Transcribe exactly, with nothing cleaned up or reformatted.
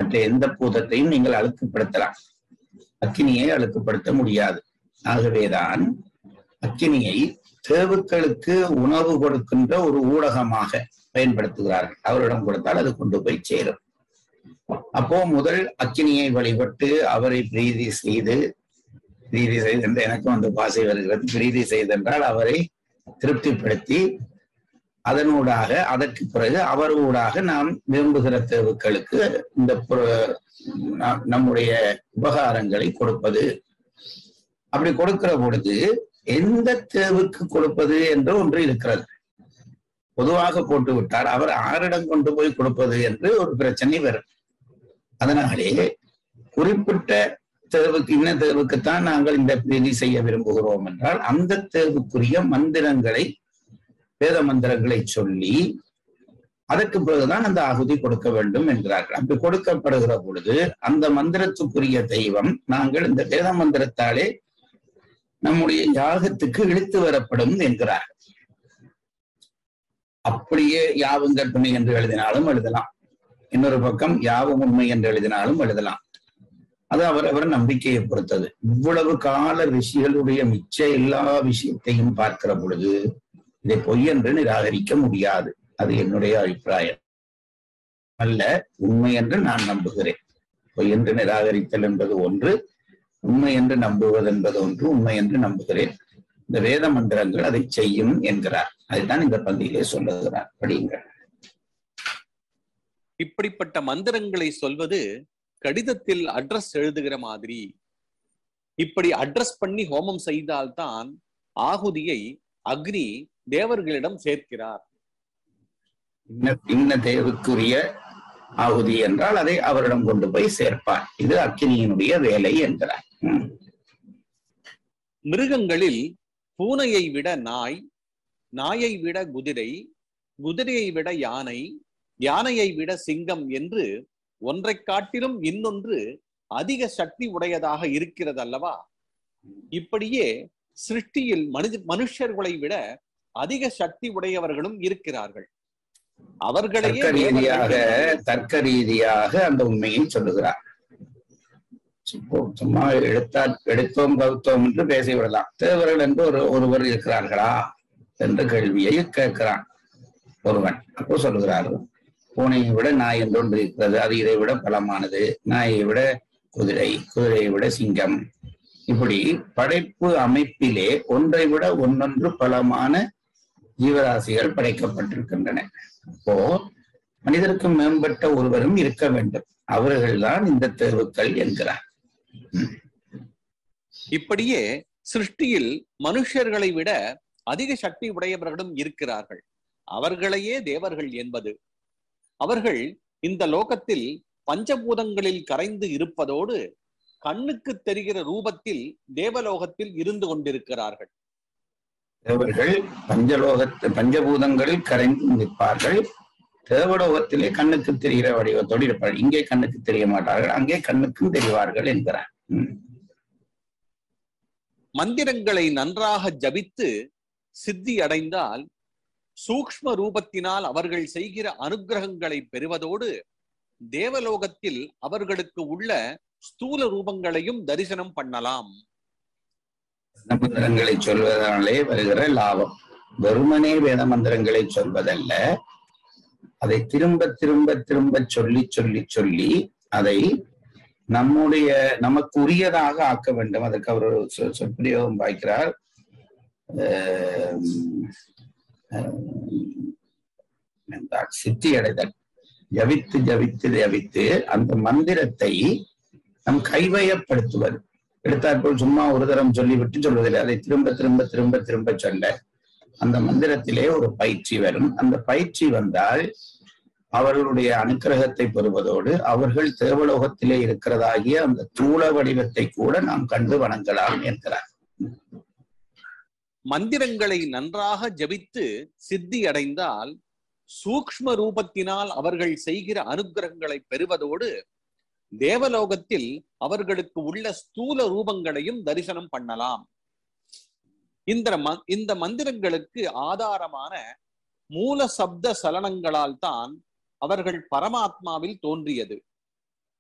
மற்ற எந்த பூதத்தையும் நீங்கள் அழுக்குப்படுத்தலாம், அக்கினியை அழுக்குப்படுத்த முடியாது. ஆகவேதான் அக்கினியை தேவுக்களுக்கு உணவு கொடுக்கின்ற ஒரு ஊடகமாக பயன்படுத்துகிறார்கள். அவரிடம் கொடுத்தால் அது கொண்டு போய் சேரும். அப்போ முதல் அக்கினியை வழிபட்டு அவரை பிரீதி செய்து, பிரீதி செய்தென்று எனக்கும் அந்த பாசை வருகிறது, பிரீதி செய்தென்றால் அவரை திருப்திப்படுத்தி அதனூடாக அதற்கு பிறகு அவர் ஊடாக நாம் விரும்புகிற தேவுக்களுக்கு இந்த நம்முடைய உபகாரங்களை கொடுப்பது. அப்படி கொடுக்கிற பொழுது எந்த தேவுக்கு கொடுப்பது என்று ஒன்று இருக்கிறது. பொதுவாக போட்டு விட்டார், அவர் ஆரிடம் கொண்டு போய் கொடுப்பது என்று ஒரு பிரச்சனை வரும். அதனாலே குறிப்பிட்ட தேவுக்கு, இன்ன தேவுக்குத்தான் நாங்கள் இந்த பிரீதி செய்ய விரும்புகிறோம் என்றால் அந்த தேவுக்குரிய மந்திரங்களை, வேத மந்திரங்களை சொல்லி அதற்கு பிறகுதான் அந்த ஆகுதி கொடுக்க வேண்டும் என்கிறார்கள். அப்படி கொடுக்கப்படுகிற பொழுது அந்த மந்திரத்துக்குரிய தெய்வம் நாங்கள் இந்த வேத மந்திரத்தாலே நம்முடைய யாகத்துக்கு இழுத்து வரப்படும் என்கிறார்கள். அப்படியே யாவும் கற்பனை என்று எழுதினாலும் எழுதலாம், இன்னொரு பக்கம் யாவும் உண்மை என்று எழுதினாலும் எழுதலாம். அது அவரவர் நம்பிக்கையை பொறுத்தது. இவ்வளவு கால ரிஷிகளுடைய மிச்ச எல்லா விஷயத்தையும் பார்க்கிற பொழுது இதை பொய் என்று நிராகரிக்க முடியாது. அது என்னுடைய அபிப்பிராயம் அல்ல, உண்மை என்று நான் நம்புகிறேன். பொய் என்று நிராகரித்தல் என்பது ஒன்று, உண்மை என்று நம்புவது என்பது ஒன்று. உண்மை என்று நம்புகிறேன், இந்த வேத மந்திரங்கள் அதை செய்யும் என்கிறார். அதுதான் இந்த பந்தியிலே சொல்லுகிறார். படியுங்கள். இப்படிப்பட்ட மந்திரங்களை சொல்வது கடிதத்தில் அட்ரஸ் எழுதுகிற மாதிரி. இப்படி அட்ரஸ் பண்ணி ஹோமம் செய்தால்தான் ஆகுதியை அக்னி தேவர்களிடம் சேர்க்கிறார். இன்ன தேவுக்குரிய ஆகுதி என்றால் அதை அவரிடம் கொண்டு போய் சேர்ப்பார். இது அக்கினியினுடைய வேலை என்கிறார். மிருகங்களில் பூனையை விட நாய், நாயை விட குதிரை, குதிரையை விட யானை, யானையை விட சிங்கம் என்று ஒன்றை காட்டிலும் இன்னொன்று அதிக சக்தி உடையதாக இருக்கிறது அல்லவா? இப்படியே சிருஷ்டியில் மனித மனுஷர்களை விட அதிக சக்தி உடையவர்களும் இருக்கிறார்கள். அவர்களையே ரீதியாக தர்க்க ரீதியாக அந்த உண்மையை சொல்லுகிறார். சும்மா எடுத்தா எடுத்தோம் கவுத்தோம் என்று பேசிவிடலாம். தேவர்கள் என்று ஒரு ஒருவர் இருக்கிறார்களா என்ற கேள்வியை கேட்கிறான் ஒருவன். அப்போ சொல்லுகிறார்கள், பூனையை விட நாய் என்று ஒன்று இருக்கிறது, அது இதை விட பலமானது. நாயை விட குதிரை, குதிரையை விட சிங்கம். இப்படி படைப்பு அமைப்பிலே ஒன்றை விட ஒன்னொன்று பலமான ஜீவராசிகள் படைக்கப்பட்டிருக்கின்றன. அப்போ மனிதருக்கு மேம்பட்ட ஒருவரும் இருக்க வேண்டும், அவர்கள்தான் இந்த தேவுக்கள் என்கிறார். இப்படியே சிருஷ்டியில் மனுஷர்களை விட அதிக சக்தி உடையவர்களும் இருக்கிறார்கள். அவர்களையே தேவர்கள் என்பது. அவர்கள் இந்த லோகத்தில் பஞ்சபூதங்களில் கரைந்து இருப்பதோடு கண்ணுக்கு தெரிகிற ரூபத்தில் தேவலோகத்தில் இருந்து கொண்டிருக்கிறார்கள். தேவர்கள் பஞ்சலோகத்து பஞ்சபூதங்களில் கரைந்து நிற்பார்கள், தேவலோகத்திலே கண்ணுக்கு தெரிகிற வடிவத்தோடு இருப்பார்கள். இங்கே கண்ணுக்கு தெரிய மாட்டார்கள், அங்கே கண்ணுக்கும் தெரிவார்கள் என்கிறார். மந்திரங்களை நன்றாக ஜபித்து சித்தி அடைந்தால் சூக்ஷ்ம ரூபத்தினால் அவர்கள் செய்கிற அனுகிரகங்களை பெறுவதோடு தேவலோகத்தில் அவர்களுக்கு உள்ள ஸ்தூல ரூபங்களையும் தரிசனம் பண்ணலாம். மந்திரங்களை சொல்வதனாலே வருகிற லாபம் வெறுமனே வேத மந்திரங்களை சொல்வதல்ல, அதை திரும்ப திரும்ப திரும்ப சொல்லி சொல்லி சொல்லி அதை நம்முடைய நமக்கு உரியதாக ஆக்க வேண்டும். அதற்கு அவர் ஒரு சொற்பிரயோகம் பாய்க்கிறார். சித்தி அடைதல், ஜபித்து ஜபித்து ஜபித்து அந்த மந்திரத்தை நம் கைவயப்படுத்துவது. எடுத்தாற்போல் சும்மா ஒரு தரம் சொல்லிவிட்டு சொல்வதில்லை, அதை திரும்ப திரும்ப திரும்ப திரும்ப சொல்ல அந்த மந்திரத்திலே ஒரு பயிற்சி வரும். அந்த பயிற்சி வந்தால் அவர்களுடைய அனுக்கிரகத்தை பெறுவதோடு அவர்கள் தேவலோகத்திலே இருக்கிறதாகிய அந்த தூள வடிவத்தை கூட நாம் கண்டு வணங்கலாம் என்கிறார். மந்திரங்களை நன்றாக ஜபித்து சித்தி அடைந்தால் சூக்ஷ்ம ரூபத்தினால் அவர்கள் செய்கிற அனுக்கிரகங்களை பெறுவதோடு தேவலோகத்தில் அவர்களுக்கு உள்ள ஸ்தூல ரூபங்களையும் தரிசனம் பண்ணலாம். இந்த இந்த மந்திரங்களுக்கு ஆதாரமான மூல சப்த சலனங்களால் தான் அவர்கள் பரமாத்மாவில் தோன்றியது.